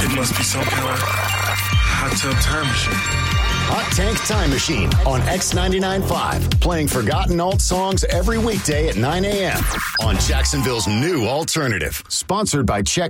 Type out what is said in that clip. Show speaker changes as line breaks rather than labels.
It must be some kind of hot tub time machine.
Hot Tank Time Machine on X99.5. Playing forgotten alt songs every weekday at 9 a.m. on Jacksonville's new alternative. Sponsored by Czech